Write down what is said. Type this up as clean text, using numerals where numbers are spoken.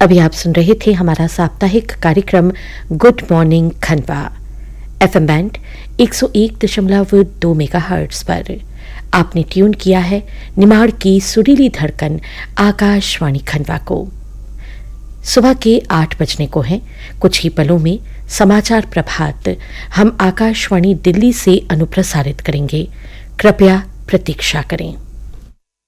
अभी आप सुन रहे थे हमारा साप्ताहिक कार्यक्रम good morning Khandwa FM band 101.2 megahertz पर। आपने ट्यून किया है निमाड़ की सुरीली धड़कन आकाशवाणी खंडवा को। सुबह के 8 बजने को हैं। कुछ ही पलों में समाचार प्रभात हम आकाशवाणी दिल्ली से अनुप्रसारित करेंगे। कृपया प्रतीक्षा करें।